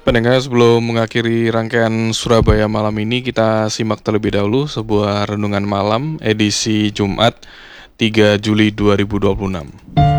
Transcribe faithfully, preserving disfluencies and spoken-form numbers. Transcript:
Pendengar, sebelum mengakhiri rangkaian Surabaya malam ini, kita simak terlebih dahulu sebuah renungan malam edisi Jumat tiga Juli dua ribu dua puluh enam.